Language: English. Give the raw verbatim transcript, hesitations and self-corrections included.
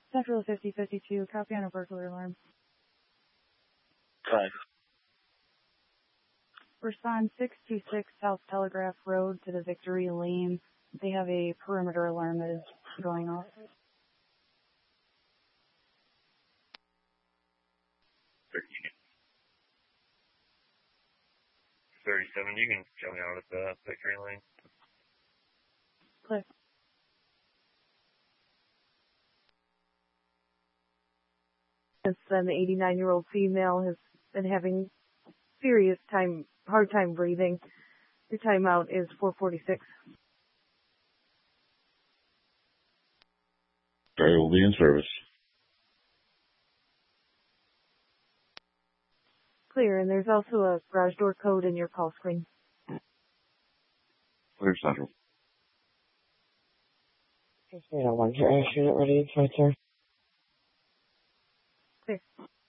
Central fifty fifty-two, copy on a burglar alarm. Five. Respond six two six South Telegraph Road to the Victory Lane. They have a perimeter alarm that is going off. thirty. thirty-seven, you can show me out at the Victory Lane. Click. Since then, the eighty-nine-year-old female has been having serious time, hard time breathing. Your timeout is four forty-six. Sorry, will be in service. Clear, and there's also a garage door code in your call screen. Clear Central. eight oh one, your air unit ready inside, sir. Clear.